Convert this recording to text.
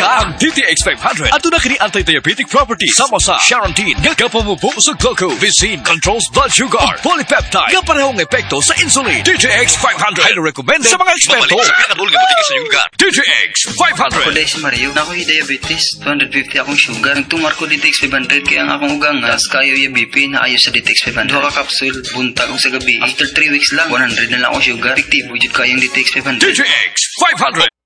Ang DTX 500 ato na kini anti-diabetic property sama sa Sharontin nga kapamubo sa glucose, controls blood sugar, polypeptide nga parehong epekto sa insulin. DTX 500 highly recommended sa mga eksperto. DTX 500. Ako dahil si Mario, na ako'y diabetes, 250 akong sugar. Nagtumar ko DTX 500 kaya ang akong ugang nga, kayo yung BP na ayos sa DTX 500. Duha ka capsule, buntag ko sa gabi. After 3 weeks lang, 100 na lang akong sugar. Effective, wujud kayong DTX 500. DTX 500.